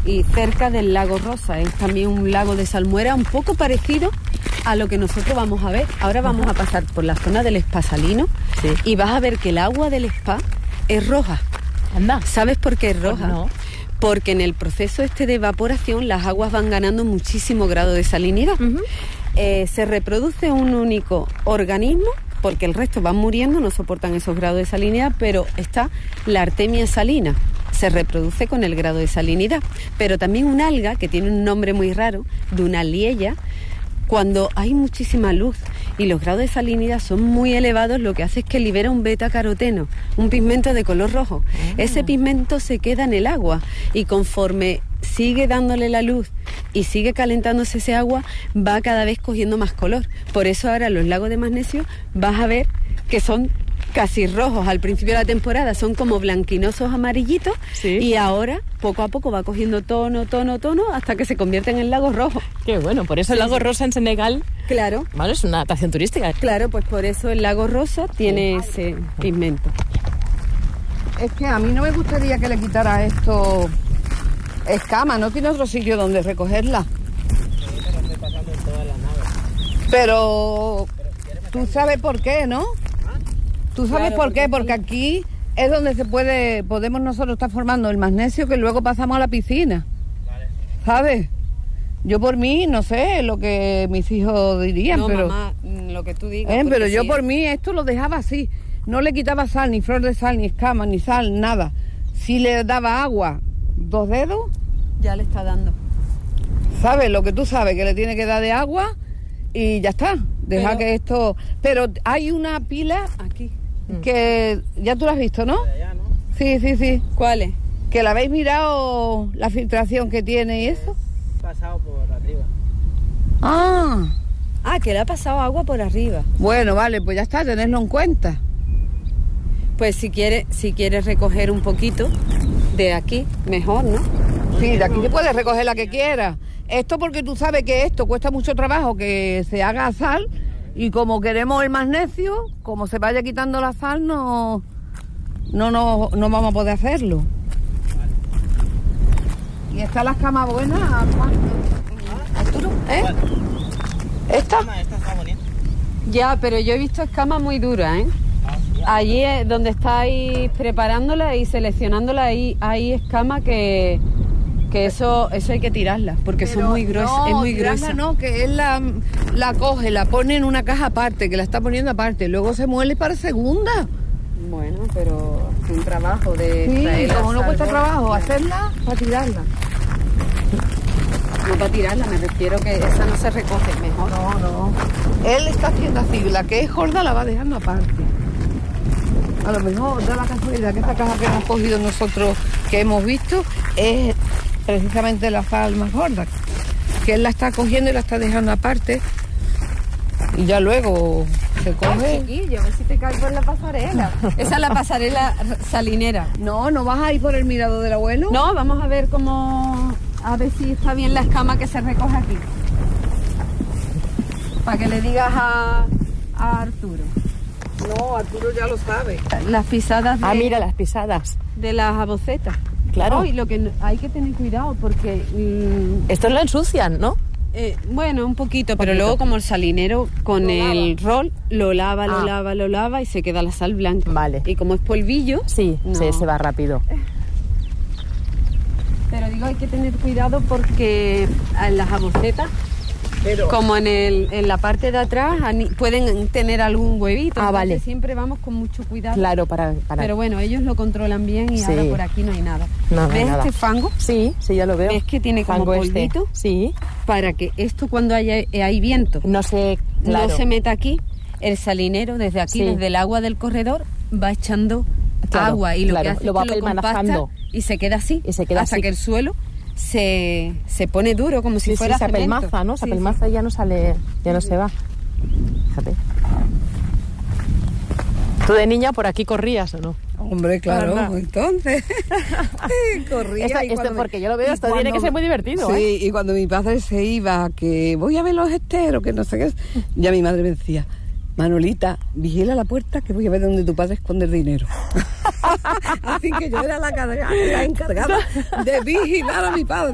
y cerca del lago Rosa. Es también un lago de salmuera un poco parecido a lo que nosotros vamos a ver. Ahora vamos a pasar por la zona del Spa Salino, sí, y vas a ver que el agua del spa es roja. Anda. ¿Sabes por qué es roja? No. Porque en el proceso de evaporación las aguas van ganando muchísimo grado de salinidad. Se reproduce un único organismo, porque el resto van muriendo, no soportan esos grados de salinidad, pero está la artemia salina, se reproduce con el grado de salinidad. Pero también un alga, que tiene un nombre muy raro, Dunaliella, cuando hay muchísima luz y los grados de salinidad son muy elevados, lo que hace es que libera un beta-caroteno, un pigmento de color rojo. Ese pigmento se queda en el agua y conforme sigue dándole la luz y sigue calentándose ese agua, va cada vez cogiendo más color. Por eso ahora los lagos de magnesio vas a ver que son casi rojos. Al principio de la temporada son como blanquinosos amarillitos, sí, y ahora poco a poco va cogiendo tono hasta que se convierte en el lago rojo. Qué bueno, por eso el lago Rosa en Senegal, claro, bueno, es una atracción turística. Claro, pues por eso el lago Rosa tiene ese pigmento. Es que a mí no me gustaría que le quitara esto escama, no tiene otro sitio donde recogerla. Pero tú sabes por qué, ¿no? Tú sabes por qué, porque aquí es donde podemos nosotros estar formando el magnesio que luego pasamos a la piscina. ¿Sabes? Yo por mí, no sé lo que mis hijos dirían, no, pero... mamá, lo que tú digas. Pero yo por mí esto lo dejaba así. No le quitaba sal, ni flor de sal, ni escama, ni sal, nada. Si le daba agua, 2 dedos... Ya le está dando. ¿Sabes? Lo que tú sabes, que le tiene que dar de agua y ya está. Deja que esto... Pero hay una pila... Aquí. Que ya tú la has visto, ¿no? Allá, ¿no? Sí. ¿Cuál es? ¿Que la habéis mirado la filtración que tiene y eso? Pasado por arriba. Ah, que le ha pasado agua por arriba. bueno, vale, pues ya está, tenedlo en cuenta. Pues si quieres recoger un poquito de aquí, mejor, ¿no? Sí, de aquí se puede recoger la que quiera. Esto porque tú sabes que esto cuesta mucho trabajo que se haga sal, y como queremos el magnesio, como se vaya quitando la sal, no vamos a poder hacerlo. ¿Y está la escama buena, Arturo? ¿Esta? Esta está bonita. Ya, pero yo he visto escamas muy duras, ¿eh? Allí es donde estáis preparándola y seleccionándola, hay escamas que eso hay que tirarlas, porque son muy gruesas. No, es muy gruesa. No, que él la coge, la pone en una caja aparte, que la está poniendo aparte, luego se muele para segunda. Bueno, pero es un trabajo de Sí, traerla, como no cuesta salvo- trabajo hacerla, para tirarla. No para tirarla, me refiero que esa no se recoge mejor. No. Él está haciendo así, la que es gorda la va dejando aparte. A lo mejor da la casualidad que esta caja que hemos cogido nosotros, que hemos visto, es precisamente la sal más gorda, que él la está cogiendo y la está dejando aparte, y ya luego se coge. Chiquillo, a ver si te caes por la pasarela. Esa es la pasarela salinera. No vas a ir por el mirador del abuelo. No, vamos a ver a ver si está bien la escama que se recoge aquí. Para que le digas a Arturo. No, Arturo ya lo sabe. Las pisadas Mira las pisadas. de las abocetas. Claro. Y lo que hay que tener cuidado porque... Esto lo ensucian, ¿no? bueno, un poquito, pero luego como el salinero con el rol lo lava y se queda la sal blanca. Vale. Y como es polvillo... Sí, no. se va rápido. Pero digo, hay que tener cuidado porque en las abocetas, como en la parte de atrás, pueden tener algún huevito. Ah, vale. Entonces siempre vamos con mucho cuidado. Claro, para... Pero bueno, ellos lo controlan bien y Sí. ahora por aquí no hay nada. No hay ¿Ves nada. este fango? Sí, ya lo veo. ¿Ves que tiene como Fango polvito? Sí. Para que esto cuando hay viento No sé, claro. no se meta aquí, el salinero desde aquí, Sí. desde el agua del corredor, va echando Claro, agua y lo claro, que hace lo va es que lo compacta pelmanajando. y se queda así, hasta así. que el suelo se pone duro como si fuera se cemento. apelmaza, ¿no? Se Sí, apelmaza y ya no sale, ya no se va. Fíjate. ¿Tú de niña por aquí corrías o no? Hombre, claro, ¿Verdad? entonces corría. Porque yo lo veo, esto tiene que ser muy divertido, Sí, ¿eh? y cuando mi padre se iba, que voy a ver los esteros, que no sé qué, ya mi madre me decía, Manolita, vigila la puerta que voy a ver dónde tu padre esconde el dinero. Así que yo era la encargada de vigilar a mi padre.